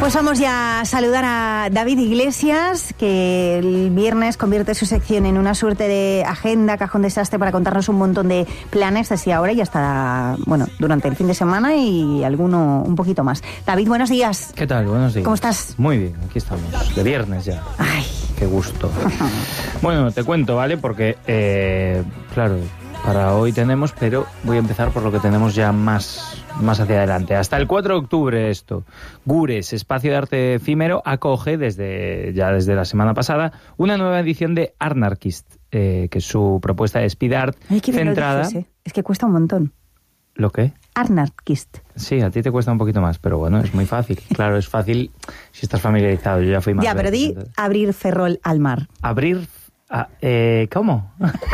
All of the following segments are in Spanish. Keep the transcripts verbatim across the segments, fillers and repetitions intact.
Pues vamos ya a saludar a David Iglesias, que el viernes convierte su sección en una suerte de agenda, cajón desastre, para contarnos un montón de planes desde ahora y hasta, bueno, durante el fin de semana y alguno un poquito más. David, buenos días. ¿Qué tal? Buenos días. ¿Cómo estás? Muy bien, aquí estamos. De viernes ya. Ay. Qué gusto. Bueno, te cuento, ¿vale? Porque, eh, claro, para hoy tenemos, pero voy a empezar por lo que tenemos ya más... más hacia adelante. Hasta el cuatro de octubre esto. Gures, espacio de arte efímero, acoge desde ya desde la semana pasada una nueva edición de Arnarkist, eh, que es su propuesta de speed art. Ay, qué bien centrada... lo dices, ¿eh? Es que cuesta un montón. ¿Lo qué? Arnarkist. Sí, a ti te cuesta un poquito más, pero bueno, es muy fácil. Claro, es fácil si estás familiarizado. Yo ya fui más. Ya, pero di entonces... abrir ferrol al mar. Abrir... Ah, eh, ¿Cómo?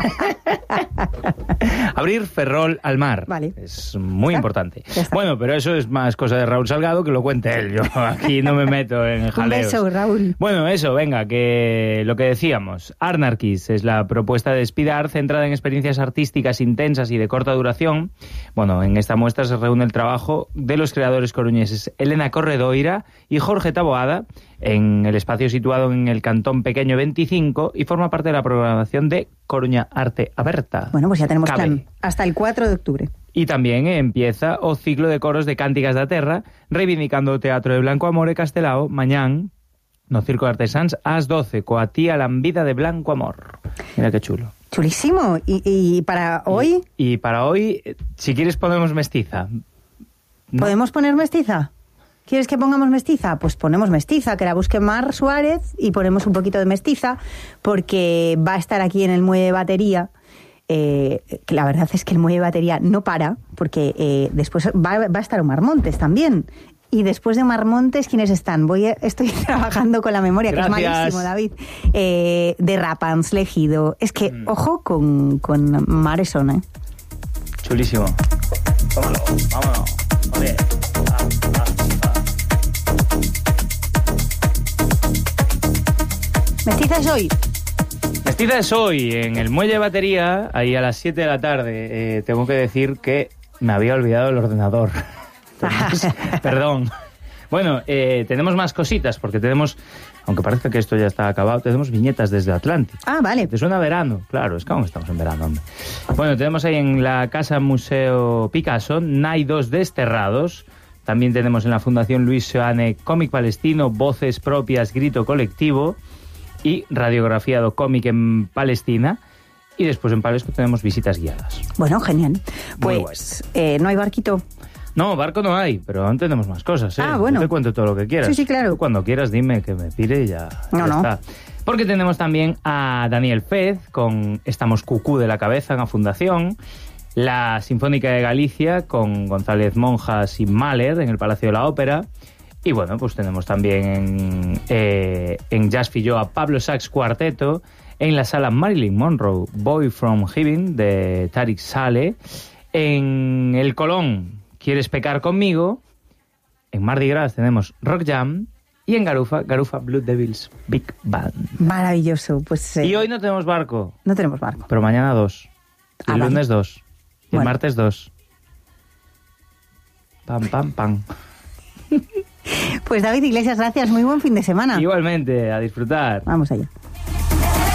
Abrir ferrol al mar. Vale. Es muy ¿Está? importante. Bueno, pero eso es más cosa de Raúl Salgado, que lo cuente él. Yo aquí no me meto en jaleos. Un beso, Raúl. Bueno, eso, venga, que lo que decíamos. Arnarkist es la propuesta de speed art centrada en experiencias artísticas intensas y de corta duración. Bueno, en esta muestra se reúne el trabajo de los creadores coruñeses Elena Corredoira y Jorge Taboada, en el espacio situado en el Cantón Pequeño veinticinco, y forma parte de la programación de Coruña Arte Aberta. Bueno, pues ya tenemos Cabe. plan hasta el cuatro de octubre. E tamén empieza o ciclo de coros de Cánticas da Terra, reivindicando o Teatro de Blanco Amor e Castelao, mañán, no Circo de Artesáns, ás doce, coa tía Lambida de Blanco Amor. Mira qué chulo. Chulísimo. ¿Y, y para hoy? Y, y para hoy, si quieres ponemos mestiza. ¿No? ¿Podemos poner mestiza? ¿Quieres que pongamos mestiza? Pues ponemos mestiza, que la busque Mar Suárez, y ponemos un poquito de mestiza, porque va a estar aquí en el muelle de batería. Eh, que la verdad es que el muelle de batería no para, porque eh, después va, va a estar Omar Montes también. Y después de Omar Montes, ¿quiénes están? Voy a, estoy trabajando con la memoria, Gracias. que es malísimo, David. Eh, de Rapans, Legido. Es que, mm. ojo con, con Maresona, ¿eh? Chulísimo. Vámonos, vámonos. Vale. Ah, ah, ah. Mestiza es hoy. Mestiza es hoy, en el muelle de batería, ahí a las siete de la tarde. Eh, tengo que decir que me había olvidado el ordenador. Entonces, perdón. Bueno, eh, tenemos más cositas, porque tenemos, aunque parezca que esto ya está acabado, tenemos viñetas desde Atlántico. Ah, vale. ¿Te suena verano? Claro, es que aún estamos en verano, hombre. Bueno, tenemos ahí en la Casa Museo Picasso, Naidos Desterrados. También tenemos en la Fundación Luis Seoane Cómic Palestino, Voces Propias, Grito Colectivo y Radiografía do Cómic en Palestina. Y después en Palesco tenemos visitas guiadas. Bueno, genial. Pues, bueno. eh, ¿no hay barquito? No, barco no hay, pero aún tenemos más cosas, ¿eh? Ah, bueno. Yo te cuento todo lo que quieras. Sí, sí, claro. Tú cuando quieras dime que me pire y ya, no, ya no. está. Porque tenemos también a Daniel Fez con Estamos Cucú de la Cabeza en la Fundación, la Sinfónica de Galicia con González Monjas y Mahler en el Palacio de la Ópera, y bueno, pues tenemos también en, eh, en Jazz Filló a Pablo Sachs Cuarteto, en la sala Marilyn Monroe, Boy from Heaven de Tariq Saleh, en el Colón ¿Quieres pecar conmigo? En Mardi Gras tenemos Rock Jam y en Garufa, Garufa Blue Devils Big Band. Maravilloso, pues... Eh, y hoy no tenemos barco. No tenemos barco. Pero mañana dos. Y ah, el vale. lunes dos. Y bueno. el martes dos. Pam, pam, pam. Pues David Iglesias, gracias. Muy buen fin de semana. Igualmente, a disfrutar. Vamos allá.